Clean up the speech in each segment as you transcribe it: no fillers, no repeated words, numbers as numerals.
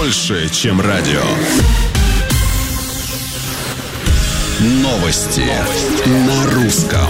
больше, чем радио. Новости на русском.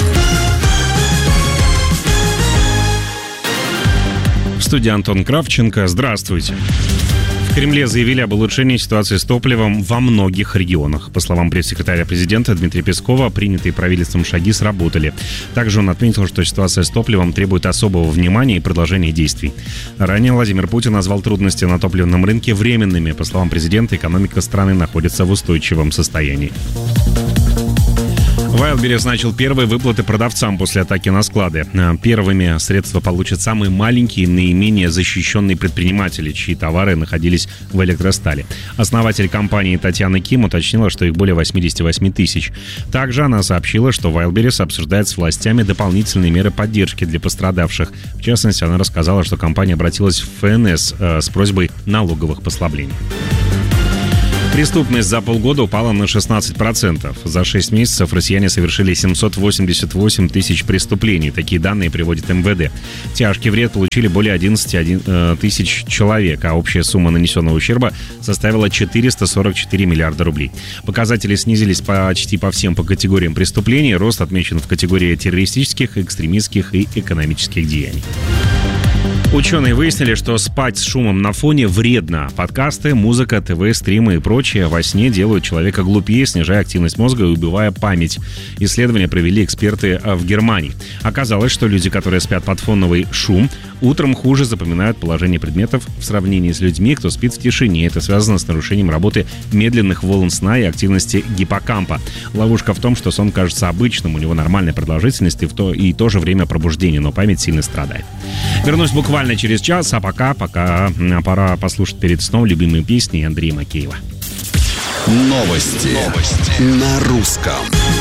В студии Антон Кравченко. Здравствуйте. В Кремле заявили об улучшении ситуации с топливом во многих регионах. По словам пресс-секретаря президента Дмитрия Пескова, принятые правительством шаги сработали. Также он отметил, что ситуация с топливом требует особого внимания и продолжения действий. Ранее Владимир Путин назвал трудности на топливном рынке временными. По словам президента, экономика страны находится в устойчивом состоянии. Wildberries начал первые выплаты продавцам после атаки на склады. Первыми средства получат самые маленькие и наименее защищенные предприниматели, чьи товары находились в электростале. Основатель компании Татьяна Ким уточнила, что их более 88 тысяч. Также она сообщила, что Wildberries обсуждает с властями дополнительные меры поддержки для пострадавших. В частности, она рассказала, что компания обратилась в ФНС с просьбой налоговых послаблений. Преступность за полгода упала на 16%. За 6 месяцев россияне совершили 788 тысяч преступлений. Такие данные приводит МВД. Тяжкий вред получили более 11 тысяч человек, а общая сумма нанесенного ущерба составила 444 миллиарда рублей. Показатели снизились почти по всем категориям преступлений. Рост отмечен в категории террористических, экстремистских и экономических деяний. Ученые выяснили, что спать с шумом на фоне вредно. Подкасты, музыка, ТВ, стримы и прочее во сне делают человека глупее, снижая активность мозга и убивая память. Исследования провели эксперты в Германии. Оказалось, что люди, которые спят под фоновый шум, утром хуже запоминают положение предметов в сравнении с людьми, кто спит в тишине. Это связано с нарушением работы медленных волн сна и активности гиппокампа. Ловушка в том, что сон кажется обычным, у него нормальная продолжительность и то же время пробуждения, но память сильно страдает. Вернусь буквально через час, а пока пора послушать перед сном любимые песни Андрея Макеева. Новости на русском.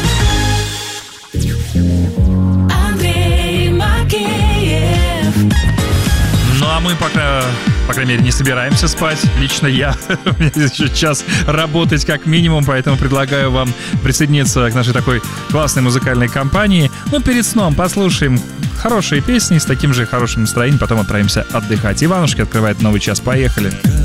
Андрей Макеев. Ну а мы пока, по крайней мере, не собираемся спать. Лично я. У меня здесь еще час работать как минимум, поэтому предлагаю вам присоединиться к нашей такой классной музыкальной компании. Ну, перед сном послушаем хорошие песни с таким же хорошим настроением, потом отправимся отдыхать. Иванушки открывает новый час. Поехали.